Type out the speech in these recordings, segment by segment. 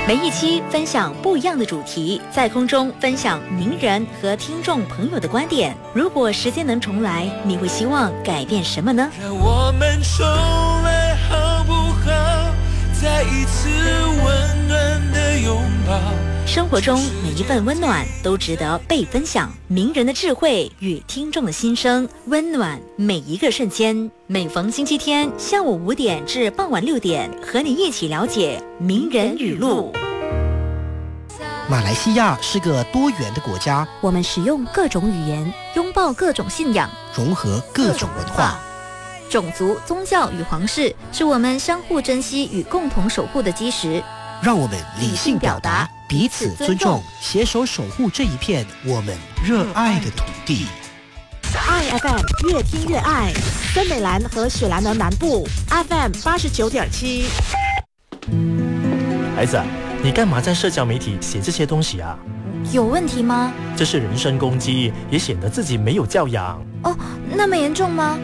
每一期分享不一样的主题，在空中分享名人和听众朋友的观点。如果时间能重来，你会希望改变什么呢？ 让我们重来好不好？再一次温暖的拥抱。 生活中每一份温暖都值得被分享，名人的智慧与听众的心声，温暖每一个瞬间。每逢星期天下午5点至傍晚6点，和你一起了解名人语录。 马来西亚是个多元的国家， 我们使用各种语言，拥抱各种信仰， 融合各种文化。 种族、宗教与皇室是我们相互珍惜与共同守护的基石。 让我们理性表达，彼此尊重，携手守护这一片我们热爱的土地。 爱 FM 越听越爱，森美兰和雪兰莪南部 FM 89.7。 孩子，你干嘛在社交媒体写这些东西啊？ 有问题吗？ 这是人身攻击，也显得自己没有教养。 哦，那么严重吗？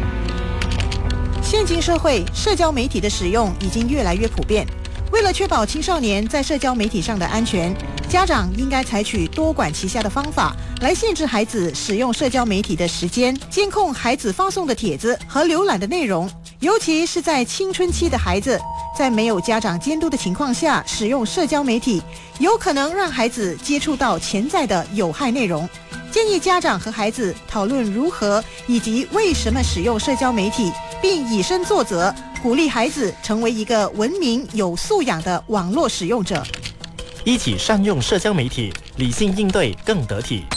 现今社会，社交媒体的使用已经越来越普遍。为了确保青少年在社交媒体上的安全，家长应该采取多管齐下的方法来限制孩子使用社交媒体的时间，监控孩子发送的帖子和浏览的内容。尤其是在青春期的孩子，在没有家长监督的情况下使用社交媒体，有可能让孩子接触到潜在的有害内容。建议家长和孩子讨论如何以及为什么使用社交媒体，并以身作则，鼓励孩子成为一个文明有素养的网络使用者。 一起善用社交媒体，理性应对更得体。